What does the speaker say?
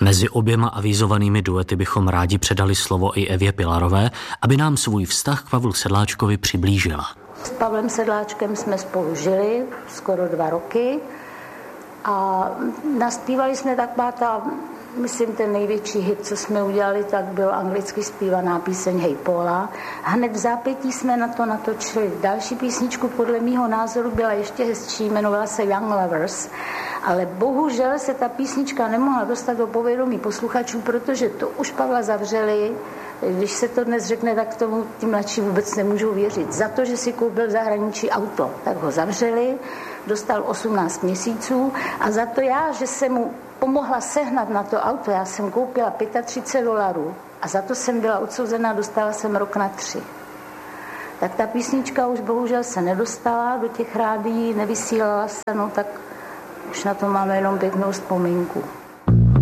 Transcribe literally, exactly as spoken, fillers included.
Mezi oběma avizovanými duety bychom rádi předali slovo i Evě Pilarové, aby nám svůj vztah k Pavlu Sedláčkovi přiblížila. S Pavlem Sedláčkem jsme spolu žili skoro dva roky a naspívali jsme taková ta, myslím, ten největší hit, co jsme udělali, tak byl anglicky zpívaná píseň Hey Paula. Hned v zápětí jsme na to natočili další písničku, podle mýho názoru byla ještě hezčí, jmenovala se Young Lovers, ale bohužel se ta písnička nemohla dostat do povědomí posluchačů, protože to už Pavla zavřeli. Když se to dnes řekne, tak tomu ti mladší vůbec nemůžou věřit. Za to, že si koupil v zahraničí auto, tak ho zavřeli, dostal osmnáct měsíců a za to já, že jsem mu pomohla sehnat na to auto, já jsem koupila třicet pět dolarů a za to jsem byla odsouzená, dostala jsem rok na tři. Tak ta písnička už bohužel se nedostala do těch rádií, nevysílala se, no tak už na to máme jenom pěknou vzpomínku.